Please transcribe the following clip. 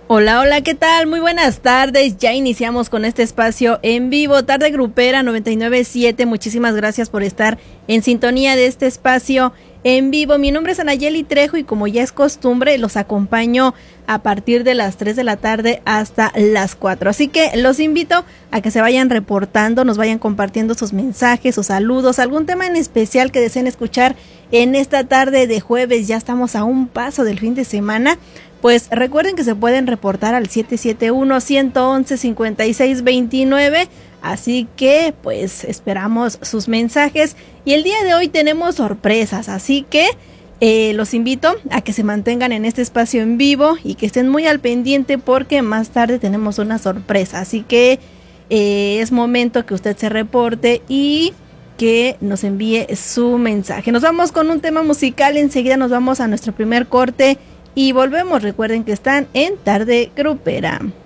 Hola, hola, ¿qué tal? Muy buenas tardes. Ya iniciamos con este espacio en vivo, Tarde Grupera 99.7. Muchísimas gracias por estar en sintonía de este espacio en vivo. Mi nombre es Anayeli Trejo y como ya es costumbre, los acompaño a partir de las 3 de la tarde hasta las 4. Así que los invito a que se vayan reportando, nos vayan compartiendo sus mensajes, sus saludos, algún tema en especial que deseen escuchar en esta tarde de jueves. Ya estamos a un paso del fin de semana. Pues recuerden que se pueden reportar al 771-111-5629, así que pues esperamos sus mensajes y el día de hoy tenemos sorpresas, así que los invito a que se mantengan en este espacio en vivo y que estén muy al pendiente porque más tarde tenemos una sorpresa, así que es momento que usted se reporte y que nos envíe su mensaje. Nos vamos con un tema musical, enseguida nos vamos a nuestro primer corte y volvemos. Recuerden que están en Tarde Grupera.